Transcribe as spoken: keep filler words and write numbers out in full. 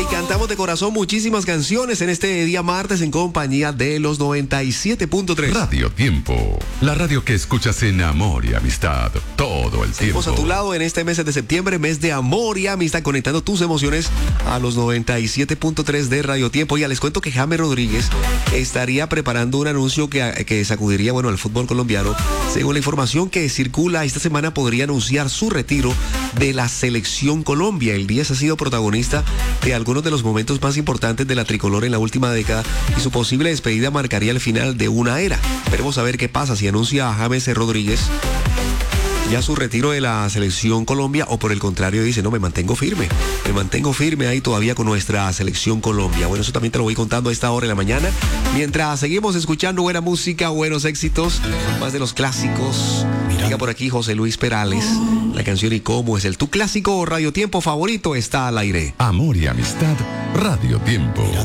cantamos de corazón muchísimas canciones en este día martes en compañía de los noventa y siete punto tres. Radio Tiempo, la radio que escuchas en amor y amistad todo el tiempo. Estamos a tu lado en este mes de septiembre, mes de amor y amistad, conectando tus emociones a los noventa y siete punto tres de Radio Tiempo. Ya les cuento que James Rodríguez estaría preparando un anuncio que, que sacudiría, bueno, al fútbol colombiano. Según la información que circula, esta semana podría anunciar su retiro de la Selección Colombia. El diez ha sido protagonista de algunos de los momentos más importantes de la tricolor en la última década y su posible despedida marcaría el final de una era. Veremos a ver qué pasa si anuncia a James Rodríguez ya su retiro de la Selección Colombia o por el contrario dice, no, me mantengo firme, me mantengo firme ahí todavía con nuestra Selección Colombia. Bueno, eso también te lo voy contando a esta hora de la mañana, mientras seguimos escuchando buena música, buenos éxitos, más de los clásicos. Llega por aquí José Luis Perales, la canción ¿Y cómo es el tu clásico Radio Tiempo favorito está al aire? Amor y amistad, Radio Tiempo.